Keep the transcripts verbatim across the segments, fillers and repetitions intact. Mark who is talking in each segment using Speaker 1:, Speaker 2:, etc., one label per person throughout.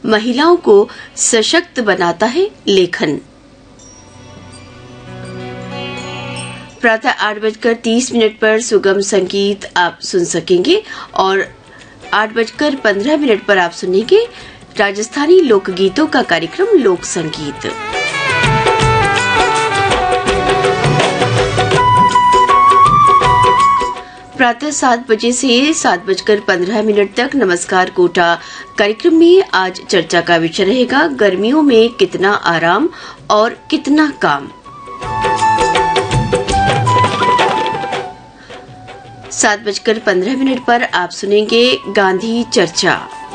Speaker 1: महिलाओं को सशक्त बनाता है लेखन। प्रातः आठ बजकर तीस मिनट पर सुगम संगीत आप सुन सकेंगे और आठ बजकर पंद्रह मिनट पर आप सुनेंगे राजस्थानी लोकगीतों का कार्यक्रम लोक संगीत। प्रातः सात बजे से सात बजकर पंद्रह मिनट तक नमस्कार कोटा कार्यक्रम में आज चर्चा का विषय रहेगा गर्मियों में कितना आराम और कितना काम। सात बजकर पंद्रह मिनट पर आप सुनेंगे गांधी चर्चा।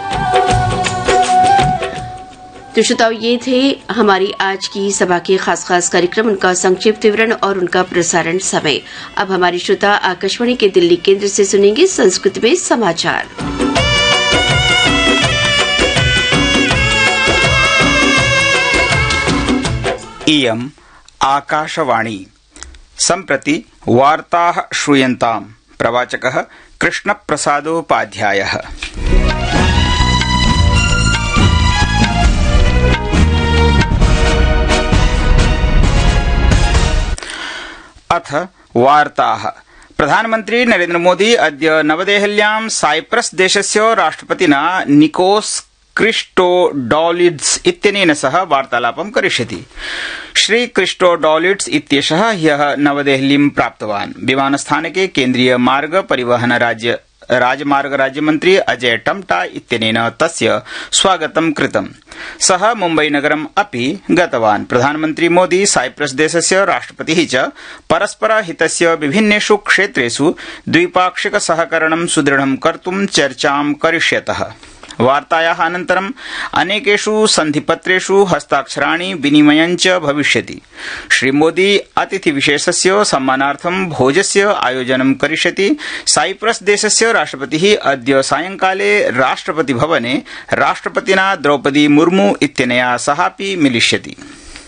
Speaker 1: तो श्रोताओ, ये थे हमारी आज की सभा के खास खास कार्यक्रम, उनका संक्षिप्त विवरण और उनका प्रसारण समय। अब हमारी श्रोता आकाशवाणी के दिल्ली केंद्र से सुनेंगे संस्कृत में समाचार।
Speaker 2: इयम् आकाशवाणी। सम्प्रति वार्ताः श्रूयन्ताम्। प्रवाचकः कृष्णप्रसादोपाध्यायः। अथ वार्ताः। प्रधानमन्त्री नरेन्द्र मोदी अद्य नवदेहल्यां साइप्रस देशस्य राष्ट्रपतिना निकोस क्रिस्टोडौलिड्स इत्यनेन सह वार्तालापं करिष्यति। श्री क्रिस्टोडौलिड्स इत्येषः ह्यः नवदेहलीं प्राप्तवान्। विमानस्थानके केन्द्रीय मार्ग परिवहन राज्य राजमार्ग राज्यमन्त्री अजय टम्टा इत्यनेन तस्य स्वागतं कृतम्। सः मुम्बईनगरम् अपि गतवान्। प्रधानमन्त्री मोदी साइप्रस देशस्य राष्ट्रपतिः च परस्परहितस्य विभिन्नेषु क्षेत्रेषु द्विपाक्षिक सहकरणं सुदृढं कर्तुं चर्चां करिष्यतः। वार्तायाः अनन्तरं अनेकेषु सन्धिपत्रेषु हस्ताक्षराणि विनिमयञ्च भविष्यति। श्रीमोदी अतिथिविशेषस्य सम्मानार्थं भोजस्य आयोजनं करिष्यति। साइप्रस देशस्य राष्ट्रपतिः अद्य सायंकाले राष्ट्रपतिभवने राष्ट्रपतिना द्रौपदी मुर्मू इत्यनया सहापि मिलिष्यति।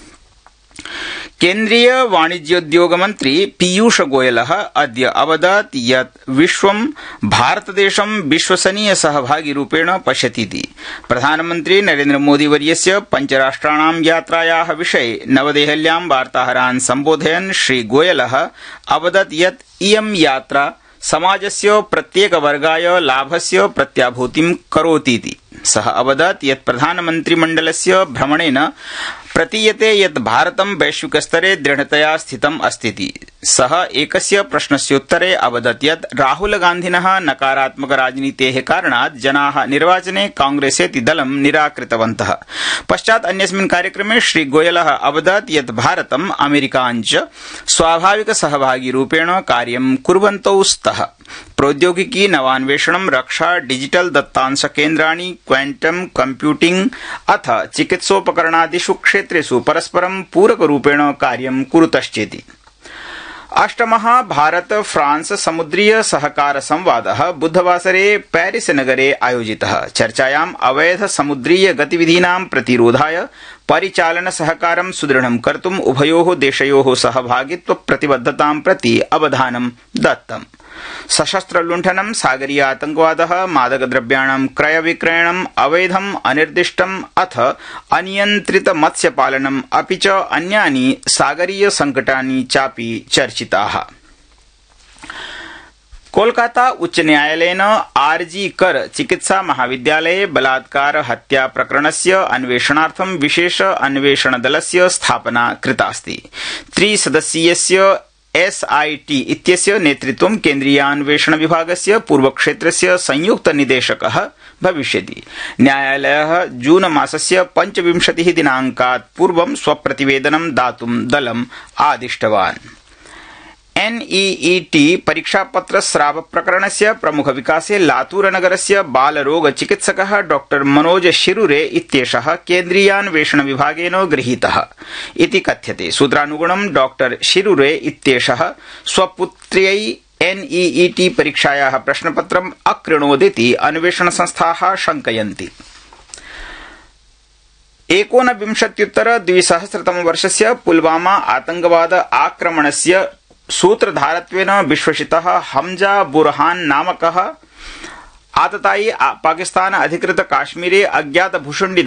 Speaker 2: केन्द्रीय वाणिज्योद्योग मन्त्री पीयूष गोयलः अद्य अवदत् यत् विश्वं भारतदेशं विश्वसनीय सहभागिरूपेण पश्यतीति। प्रधानमन्त्री नरेन्द्र मोदीवर्यस्य पञ्चराष्ट्राणां यात्रायाः विषये नवदेहल्यां वार्ताहरान् सम्बोधयन् श्री गोयलः अवदत् यत् इयं यात्रा समाजस्य प्रत्येकवर्गाय लाभस्य प्रत्याभूतिं करोतीति। सः अवदत् यत् प्रधानमन्त्रिमण्डलस्य भ्रमणेन प्रतीयते यत् भारतं वैश्विकस्तरे दृढतया स्थितम् अस्तीति। सः एकस्य प्रश्नस्योत्तरे अवदत् यत् राहुलगान्धिनः नकारात्मक राजनीतेः कारणात् जनाः निर्वाचने कांग्रेसेति दलं निराकृतवन्तः। पश्चात् अन्यस्मिन् कार्यक्रमे श्री गोयलः अवदत् यत् भारतं अमेरिकाञ्च स्वाभाविक सहभागिरूपेण कार्यं कुर्वन्तौ स्तः। प्रौद्योगिकी नवान्वेषणं, रक्षा, डिजिटल दत्तांश केन्द्राणि, क्वांटम कंप्यूटिंग अथ चिकित्सोपकरणादिषु क्षेत्रेषु परस्परं पूरकरूपेण कार्यं कुरुतश्चेति। अष्टमः भारत फ्रांस समुद्रीय सहकार संवादः बुधवासरे पेरिस नगरे आयोजितः। चर्चायाम् अवैध समुद्रीय गतिविधीनां प्रतिरोधाय परिचालन सहकारं सुदृढं कर्तुम् उभयोः देशयोः सहभागित्व प्रतिबद्धतां प्रति अवधानं दत्तम्। सशस्त्र लुण्ठनं, सागरीय आतंकवादः, मादकद्रव्याणां क्रय विक्रयणम्, अवैधम् अनिर्दिष्टम् अथ अनियन्त्रित मत्स्यपालनम् अपि च अन्यानि सागरीय संकटानि चापि चर्चिताः। कोलकाता उच्च न्यायालयेन आरजी कर चिकित्सा महाविद्यालये बलात्कार हत्या प्रकरणस्य अन्वेषणार्थं विशेष अन्वेषण दलस्य स्थापना कृतास्ति। त्रिसदस्यीयस्य एसआईटी इत्यस्य नेतृत्वं केन्द्रीयान्वेषण विभागस्य पूर्वक्षेत्रस्य संयुक्त निदेशकः भविष्यति। न्यायालयः जून मासस्य पञ्चविंशतिः दिनाङ्कात् पूर्वं स्वप्रतिवेदनं दातुं दलम् आदिष्टवान्। एनईईटी परीक्षापत्र स्राव प्रकरणस्य प्रमुख विकासे लातूरनगरस्य बालरोग चिकित्सकः डॉ मनोज शिरुरे इत्येषः केन्द्रीयान्वेषण विभागेन गृहीतः इति कथ्यते। सूत्रानुगुणं डॉ शिरुरे इत्येषः स्वपुत्र्यै एनईईटी परीक्षायाः प्रश्नपत्रम् अकृणोदिति अन्वेषण संस्थाः शङ्कयन्ति। एकोनविंशत्युत्तर द्विसहस्रतमवर्षस्य पुलवामा आतंकवाद आक्रमणस्य सूत्रधारत्वेन विश्वसितः हमजा बुरहान नामकः आततायी पाकिस्तान अधिकृत काश्मीरे अज्ञात भूषुण्डि